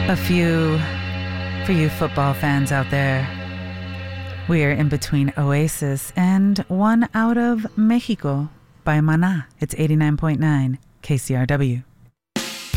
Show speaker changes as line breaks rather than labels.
A few for you football fans out there. We are in between Oasis and One Out of Mexico by Maná. It's 89.9 KCRW.